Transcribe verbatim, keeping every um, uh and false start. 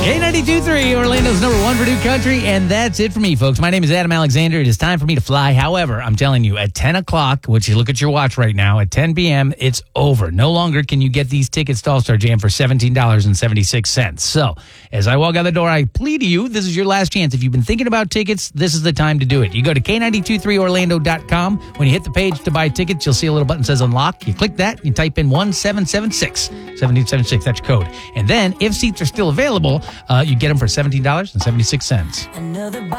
K ninety-two point three, Orlando's number one for new country, and that's it for me, folks. My name is Adam Alexander. It is time for me to fly. However, I'm telling you, at ten o'clock, which you look at your watch right now, at ten p.m., it's over. No longer can you get these tickets to All-Star Jam for seventeen dollars and seventy-six cents. So, as I walk out the door, I plead to you, this is your last chance. If you've been thinking about tickets, this is the time to do it. You go to K ninety-two point three Orlando dot com. When you hit the page to buy tickets, you'll see a little button that says unlock. You click that, you type in one seven seven six, seven eight seven six, that's your code. And then, if seats are still available, uh, you get them for seventeen dollars and seventy-six cents.